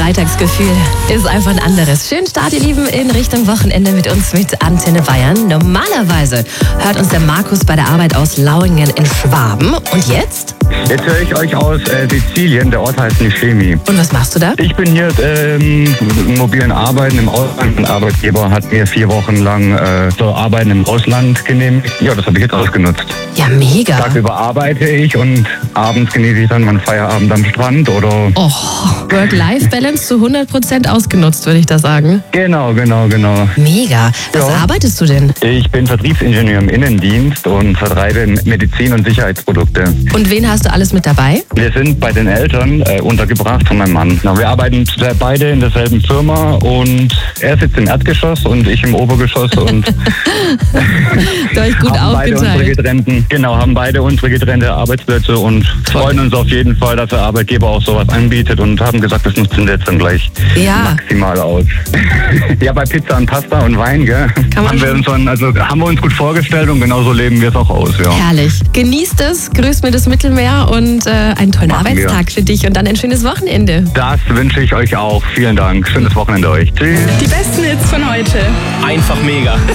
Freitagsgefühl ist einfach ein anderes. Schönen Start, ihr Lieben, in Richtung Wochenende mit uns mit Antenne Bayern. Normalerweise hört uns der Markus bei der Arbeit aus Lauingen in Schwaben. Und jetzt? Jetzt höre ich euch aus Sizilien, der Ort heißt Nicemi. Und was machst du da? Ich bin hier im mobilen Arbeiten im Ausland. Ein Arbeitgeber hat mir 4 Wochen lang so Arbeiten im Ausland genehmigt. Ja, das habe ich jetzt ausgenutzt. Ja, mega. Tagüber arbeite ich und abends genieße ich dann meinen Feierabend am Strand oder... Oh, Work-Life-Balance zu 100% ausgenutzt, würde ich da sagen. Genau. Mega. Was Ja. arbeitest du denn? Ich bin Vertriebsingenieur im Innendienst und vertreibe Medizin- und Sicherheitsprodukte. Und wen hast du alles mit dabei? Wir sind bei den Eltern untergebracht von meinem Mann. Wir arbeiten beide in derselben Firma und er sitzt im Erdgeschoss und ich im Obergeschoss und Du euch gut haben beide unsere getrennte Arbeitsplätze und freuen uns auf jeden Fall, dass der Arbeitgeber auch sowas anbietet und haben gesagt, das nutzen wir jetzt dann gleich maximal aus. Ja, bei Pizza und Pasta und Wein, gell? Haben wir uns gut vorgestellt und genauso leben wir es auch aus, ja. Herrlich. Genießt es, grüßt mir das Mittelmeer und einen tollen Arbeitstag für dich und dann ein schönes Wochenende. Das wünsche ich euch auch. Vielen Dank. Schönes Wochenende euch. Tschüss. Die besten Hits von heute. Einfach mega.